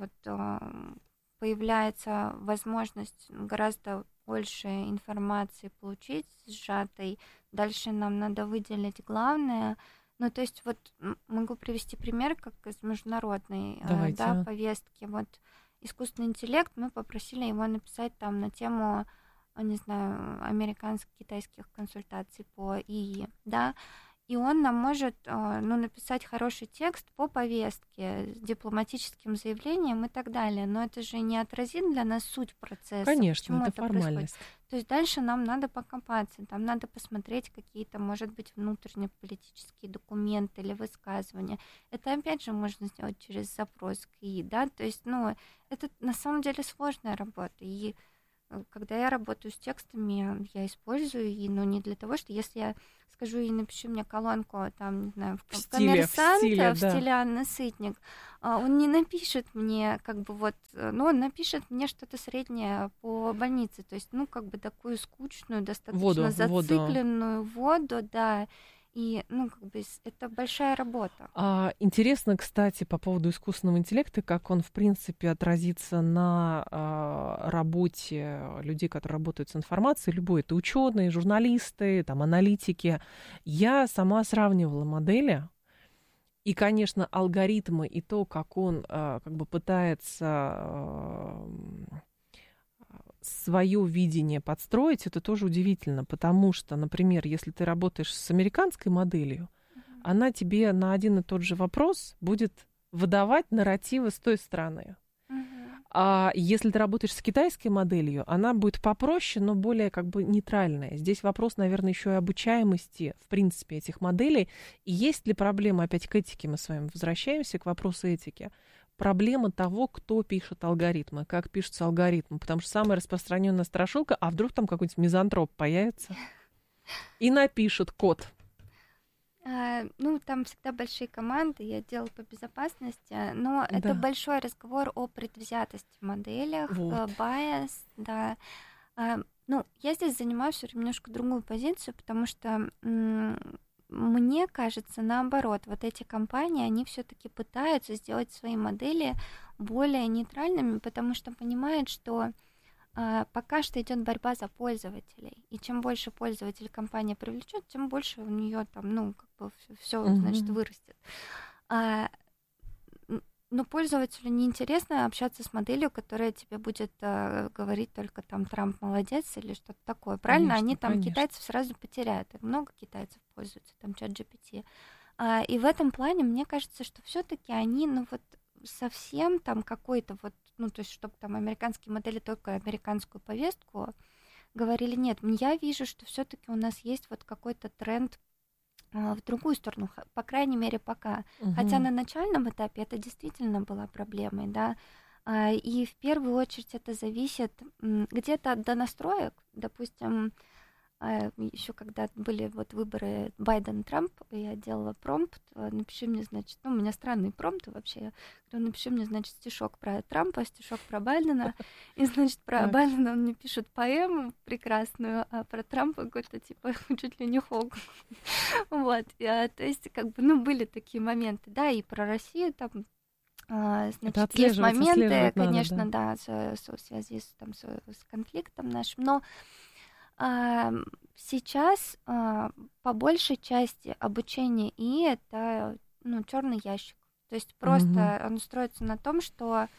появляется возможность гораздо больше информации получить сжатой. Дальше нам надо выделить главное. То есть могу привести пример, как из международной повестки. Искусственный интеллект, мы попросили его написать на тему не знаю, американско-китайских консультаций по ИИ, да, и он нам может написать хороший текст по повестке с дипломатическим заявлением и так далее. Но это же не отразит для нас суть процесса. Конечно, это формальность. Происходит. То есть дальше нам надо покопаться, там надо посмотреть какие-то, может быть, внутренние политические документы или высказывания. Это, опять же, можно сделать через запрос к ИИ, да, то есть, это на самом деле сложная работа. И когда я работаю с текстами, я использую ИИ, но не для того, что если я скажу ей, напиши мне колонку, там, не знаю, в «Коммерсанте», в стиле Анны Сытник, он не напишет мне, он напишет мне что-то среднее по больнице, то есть, такую скучную, достаточно зацикленную воду, да, и, это большая работа. Интересно, кстати, по поводу искусственного интеллекта, как он, в принципе, отразится на работе людей, которые работают с информацией, любой, это ученые, журналисты, там, аналитики. Я сама сравнивала модели, и, конечно, алгоритмы и то, как он пытается свое видение подстроить, это тоже удивительно, потому что, например, если ты работаешь с американской моделью, она тебе на один и тот же вопрос будет выдавать нарративы с той стороны. А если ты работаешь с китайской моделью, она будет попроще, но более нейтральная. Здесь вопрос, наверное, еще и обучаемости, в принципе, этих моделей. И есть ли проблема, опять к этике мы с вами возвращаемся, к вопросу этики, проблема того, кто пишет алгоритмы, как пишутся алгоритмы, потому что самая распространенная страшилка, а вдруг там какой-нибудь мизантроп появится и напишет код. Там всегда большие команды, я отдел по безопасности, но это большой разговор о предвзятости в моделях, bias, да. Я здесь занимаю все немножко другую позицию, потому что мне кажется, наоборот, вот эти компании, они все-таки пытаются сделать свои модели более нейтральными, потому что понимают, что пока что идет борьба за пользователей. И чем больше пользователей компания привлечет, тем больше у нее там, все, значит, вырастет. Но пользователю неинтересно общаться с моделью, которая тебе будет говорить только там Трамп молодец или что-то такое. Правильно? Конечно, они там китайцев сразу потеряют. И много китайцев пользуются там ChatGPT. И в этом плане мне кажется, что все-таки они, совсем там какой-то то есть, чтобы там американские модели только американскую повестку говорили, нет, я вижу, что все-таки у нас есть какой-то тренд в другую сторону, по крайней мере, пока. Хотя на начальном этапе это действительно была проблемой, да, и в первую очередь это зависит где-то от донастроек, допустим, еще когда были выборы Байден-Трамп, я делала промпт, напиши мне, значит, у меня странные промпты вообще, я говорю, напиши мне, значит, стишок про Трампа, стишок про Байдена, и, значит, про Байдена он мне пишет поэму прекрасную, а про Трампа какой-то, типа, чуть ли не Хог. То есть, были такие моменты, да, и про Россию там, значит, есть моменты, конечно, да, в связи с конфликтом нашим, но сейчас по большей части обучение ИИ это черный ящик. То есть просто он строится на том, что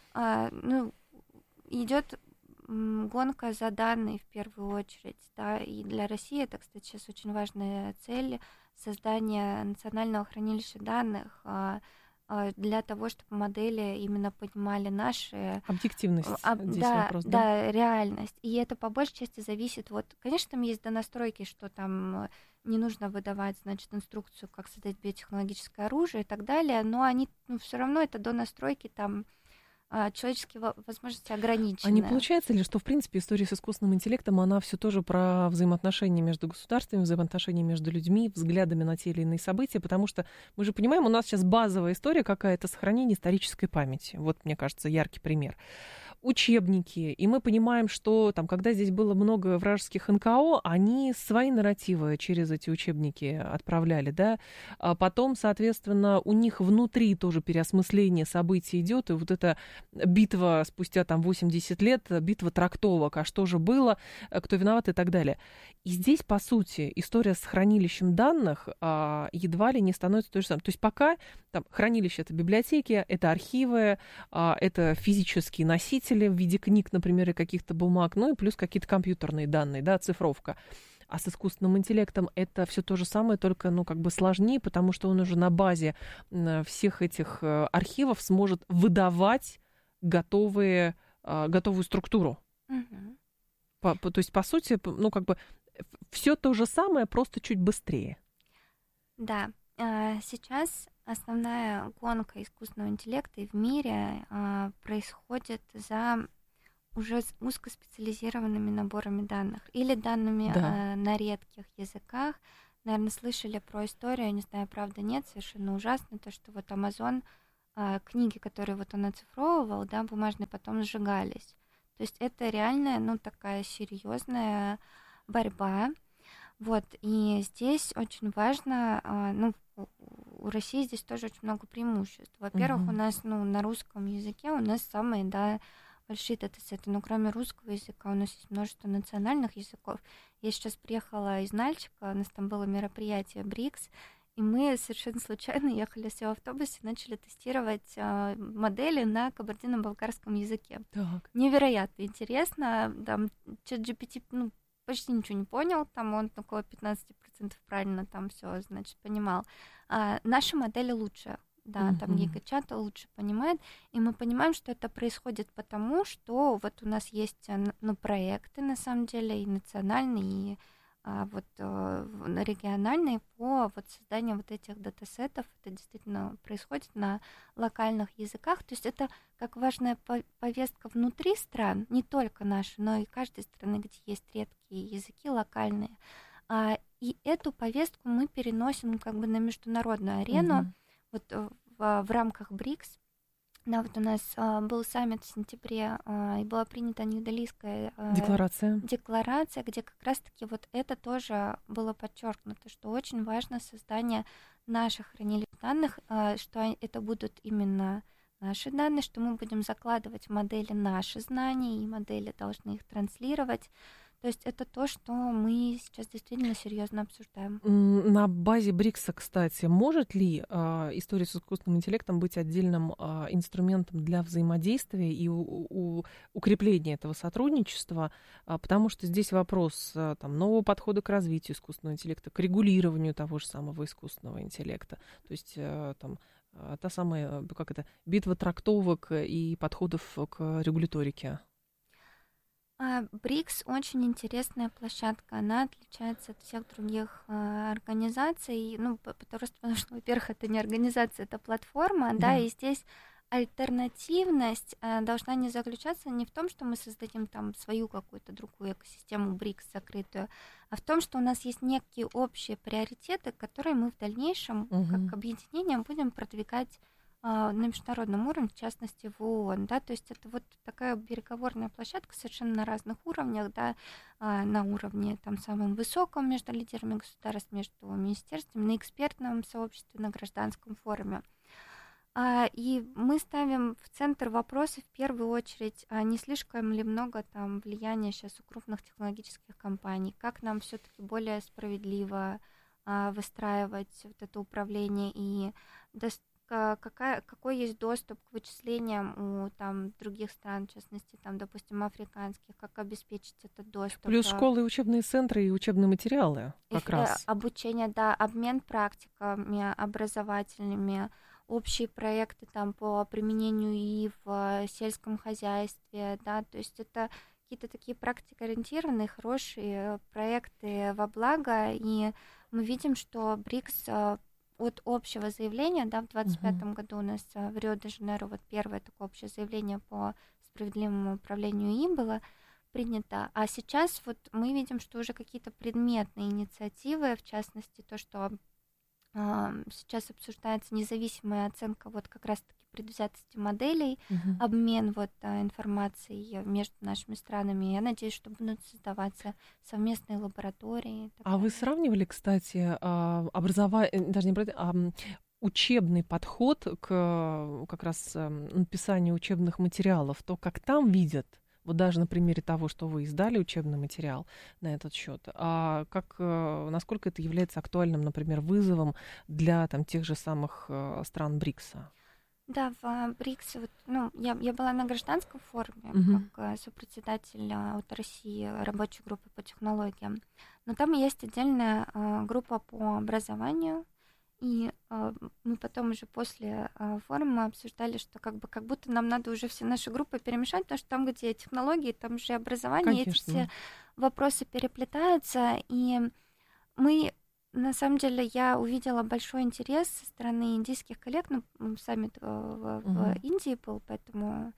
идет гонка за данные в первую очередь, да, и для России это, кстати, сейчас очень важная цель создания национального хранилища данных для того, чтобы модели именно понимали наши... Объективность здесь вопрос, да? Да, реальность. И это по большей части зависит... Конечно, там есть донастройки, что там не нужно выдавать, значит, инструкцию, как создать биотехнологическое оружие и так далее, но они, все равно это донастройки там... человеческие возможности ограничены. А не получается ли, что, в принципе, история с искусственным интеллектом, она все тоже про взаимоотношения между государствами, взаимоотношения между людьми, взглядами на те или иные события, потому что мы же понимаем, у нас сейчас базовая история какая-то сохранение исторической памяти. Вот, мне кажется, яркий пример. Учебники, и мы понимаем, что там, когда здесь было много вражеских НКО, они свои нарративы через эти учебники отправляли, да, а потом, соответственно, у них внутри тоже переосмысление событий идет, и вот эта битва спустя там 80 лет, битва трактовок, а что же было, кто виноват и так далее. И здесь, по сути, история с хранилищем данных едва ли не становится той же самой. То есть пока там хранилище — это библиотеки, это архивы, это физические носители, носители в виде книг, например, и каких-то бумаг, ну и плюс какие-то компьютерные данные, да, цифровка. А с искусственным интеллектом это все то же самое, только, ну, как бы сложнее, потому что он уже на базе всех этих архивов сможет выдавать готовую структуру. То есть, по сути, ну, как бы все то же самое, просто чуть быстрее. Да. Сейчас основная гонка искусственного интеллекта и в мире происходит за уже с узкоспециализированными наборами данных или данными на редких языках. Наверное, слышали про историю, не знаю, правда, нет, совершенно ужасно, то, что вот Amazon, книги, которые вот он оцифровывал, да, бумажные, потом сжигались. То есть это реальная, ну, такая серьезная борьба. Вот, и здесь очень важно, ну, у России здесь тоже очень много преимуществ. Во-первых, у нас, ну, на русском языке у нас самые, да, большие датасеты, но кроме русского языка у нас есть множество национальных языков. Я сейчас приехала из Нальчика, у нас там было мероприятие БРИКС, и мы совершенно случайно ехали все в автобусе, начали тестировать модели на кабардино-балкарском языке. Так. Невероятно интересно. Там ChatGPT, ну, почти ничего не понял, там он около 15% правильно там все, значит, понимал. Наши модели лучше. Да, там GigaChat лучше понимает, и мы понимаем, что это происходит потому, что вот у нас есть, ну, проекты, на самом деле, и национальные, и вот региональные по вот созданию вот этих датасетов. Это действительно происходит на локальных языках, то есть это как важная повестка внутри стран, не только наши, но и каждой страны, где есть редкие языки локальные. И эту повестку мы переносим как бы на международную арену. Вот в рамках БРИКС, да, вот у нас был саммит в сентябре, и была принята Нью-Делийская декларация, где как раз-таки вот это тоже было подчеркнуто, что очень важно создание наших хранилищ данных, что это будут именно наши данные, что мы будем закладывать в модели наши знания, и модели должны их транслировать. То есть это то, что мы сейчас действительно серьезно обсуждаем. На базе БРИКСа, кстати, может ли история с искусственным интеллектом быть отдельным инструментом для взаимодействия и укрепления этого сотрудничества? Потому что здесь вопрос там, нового подхода к развитию искусственного интеллекта, к регулированию того же самого искусственного интеллекта. То есть там та самая, как это, битва трактовок и подходов к регуляторике. БРИКС очень интересная площадка, она отличается от всех других организаций, ну, потому что, во-первых, это не организация, это платформа, да, и здесь альтернативность должна не заключаться не в том, что мы создадим там свою какую-то другую экосистему БРИКС закрытую, а в том, что у нас есть некие общие приоритеты, которые мы в дальнейшем, как объединение, будем продвигать на международном уровне, в частности в ООН, да, то есть это вот такая переговорная площадка совершенно на разных уровнях, да, на уровне там самом высоком между лидерами государств, между министерствами, на экспертном сообществе, на гражданском форуме. И мы ставим в центр вопроса в первую очередь, не слишком ли много там влияния сейчас у крупных технологических компаний, как нам все-таки более справедливо выстраивать вот это управление и какой есть доступ к вычислениям у там других стран, в частности, там, допустим, африканских, как обеспечить этот доступ. Плюс школы, учебные центры и учебные материалы как раз. Обучение, да, обмен практиками образовательными, общие проекты там по применению и в сельском хозяйстве, да, то есть это какие-то такие практикоориентированные, хорошие проекты во благо, и мы видим, что БРИКС от общего заявления, да, в 2025 году у нас в Рио-де-Жанейро вот первое такое общее заявление по справедливому управлению им было принято, а сейчас вот мы видим, что уже какие-то предметные инициативы, в частности, то, что сейчас обсуждается независимая оценка вот как раз-таки предвзятости моделей, обмен вот информацией между нашими странами. Я надеюсь, что будут создаваться совместные лаборатории. А вы сравнивали, кстати, учебный подход к как раз написанию учебных материалов, то, как там видят, вот даже на примере того, что вы издали учебный материал на этот счет, а насколько это является актуальным, например, вызовом для там, тех же самых стран БРИКСа? Да, в БРИКС, я была на гражданском форуме, как сопредседатель от России рабочей группы по технологиям, но там есть отдельная группа по образованию, и мы потом уже после форума обсуждали, что как будто нам надо уже все наши группы перемешать, потому что там, где технологии, там же образование, эти все вопросы переплетаются, и на самом деле, я увидела большой интерес со стороны индийских коллег, саммит в Индии был, поэтому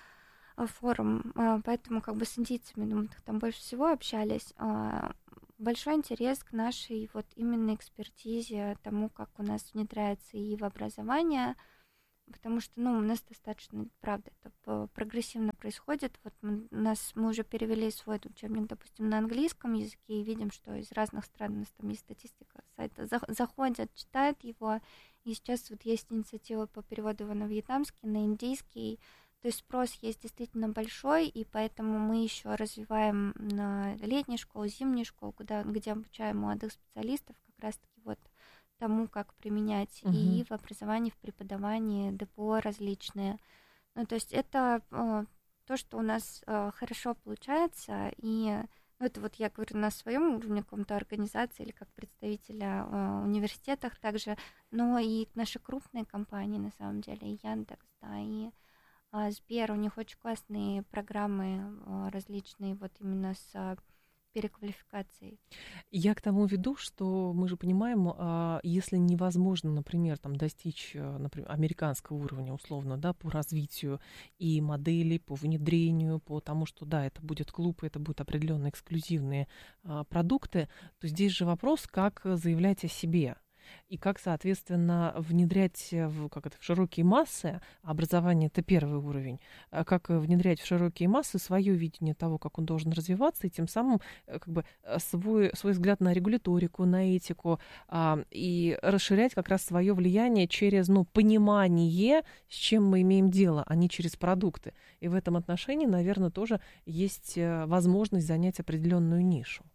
форум, поэтому как бы с индийцами, мы там больше всего общались. Большой интерес к нашей вот именно экспертизе, тому, как у нас внедряется и в образование, потому что, у нас достаточно, правда, это прогрессивно происходит. Вот мы уже перевели свой учебник, допустим, на английском языке, и видим, что из разных стран у нас там есть статистика сайта, заходят, читают его, и сейчас вот есть инициатива по переводу его на вьетнамский, на индийский. То есть спрос есть действительно большой, и поэтому мы еще развиваем на летней школе, зимней школе, где обучаем молодых специалистов как раз-таки вот тому, как применять и в образовании, в преподавании, ДПО различные. То есть это то, что у нас хорошо получается, и это вот я говорю на своем уровне каком-то организации или как представителя в университетах также, но и наши крупные компании, на самом деле, и Яндекс, да, и Сбер, у них очень классные программы различные, вот именно с переквалификацией. Я к тому веду, что мы же понимаем, если невозможно, например, там, достичь, например, американского уровня, условно, да, по развитию и моделей, по внедрению, по тому, что, да, это будет клуб, это будут определенные эксклюзивные продукты, то здесь же вопрос, как заявлять о себе. И как, соответственно, внедрять в широкие массы, образование — это первый уровень, как внедрять в широкие массы свое видение того, как он должен развиваться, и тем самым свой взгляд на регуляторику, на этику, и расширять как раз свое влияние через понимание, с чем мы имеем дело, а не через продукты. И в этом отношении, наверное, тоже есть возможность занять определенную нишу.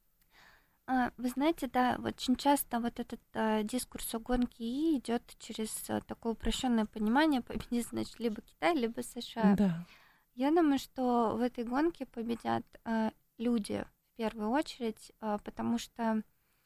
Вы знаете, да, очень часто вот этот дискурс о гонке ИИ идет через такое упрощенное понимание: победит, значит, либо Китай, либо США. Да. Я думаю, что в этой гонке победят люди в первую очередь, потому что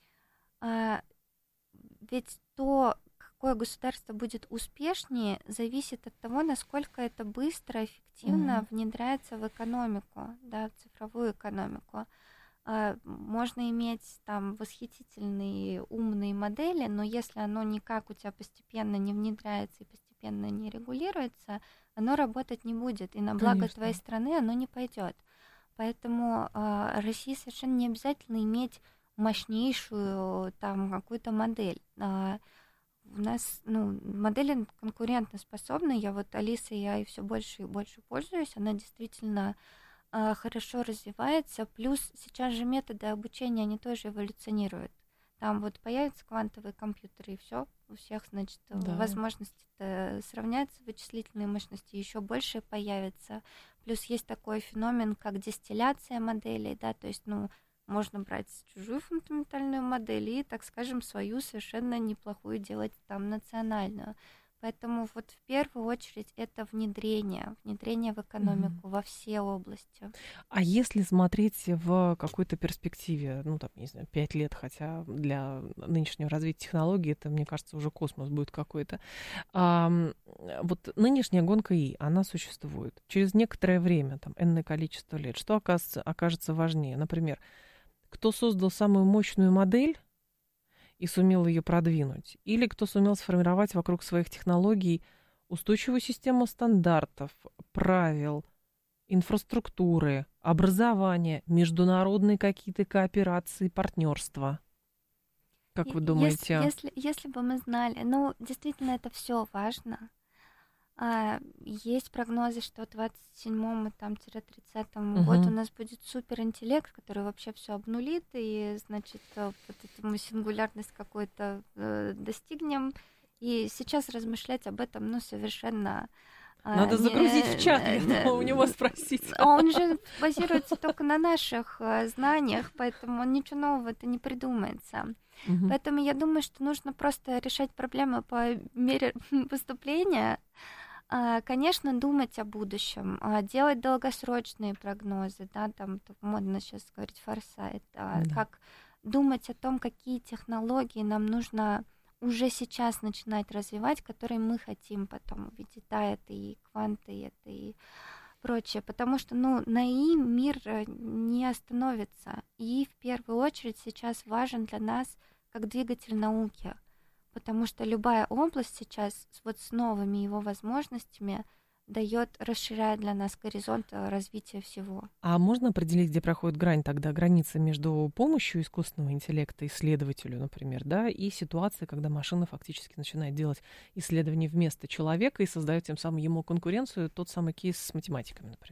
ведь то, какое государство будет успешнее, зависит от того, насколько это быстро, эффективно внедряется в экономику, да, в цифровую экономику. Можно иметь там восхитительные умные модели, но если оно никак у тебя постепенно не внедряется и постепенно не регулируется, оно работать не будет, и на благо Конечно. твоей страны оно не пойдет. Поэтому России совершенно не обязательно иметь мощнейшую там какую-то модель. У нас модели конкурентоспособны. Я вот Алисой AI все больше и больше пользуюсь. Она действительно хорошо развивается, плюс сейчас же методы обучения, они тоже эволюционируют. Там вот появятся квантовые компьютеры, и все, у всех, значит, возможности сравняются, вычислительные мощности еще больше появятся. Плюс есть такой феномен, как дистилляция моделей, да, то есть, можно брать чужую фундаментальную модель и, так скажем, свою совершенно неплохую делать там национальную. Поэтому вот в первую очередь это внедрение в экономику во все области. А если смотреть в какой-то перспективе, 5 лет, хотя для нынешнего развития технологий это, мне кажется, уже космос будет какой-то. Вот нынешняя гонка ИИ, она существует. Через некоторое время, энное количество лет, что окажется важнее? Например, кто создал самую мощную модель и сумел ее продвинуть, или кто сумел сформировать вокруг своих технологий устойчивую систему стандартов, правил, инфраструктуры, образования, международные какие-то кооперации, партнерства. Как вы думаете? Если бы мы знали, действительно это все важно. Есть прогнозы, что в 27-30 году у нас будет суперинтеллект, который вообще все обнулит, и, значит, вот эту мы сингулярность какую-то достигнем. И сейчас размышлять об этом, совершенно Надо загрузить в чат, у него спросить. Он же базируется только на наших знаниях, поэтому ничего нового-то не придумается. Поэтому я думаю, что нужно просто решать проблемы по мере поступления. Конечно, думать о будущем, делать долгосрочные прогнозы, да, там модно сейчас говорить форсайт, как думать о том, какие технологии нам нужно уже сейчас начинать развивать, которые мы хотим потом увидеть. Да, это и кванты, это и прочее, потому что, на ИИ мир не остановится. И в первую очередь сейчас важен для нас как двигатель науки, потому что любая область сейчас вот с новыми его возможностями расширяет для нас горизонт развития всего. А можно определить, где проходит граница между помощью искусственного интеллекта исследователю, например, да, и ситуацией, когда машина фактически начинает делать исследования вместо человека и создает тем самым ему конкуренцию, тот самый кейс с математиками, например?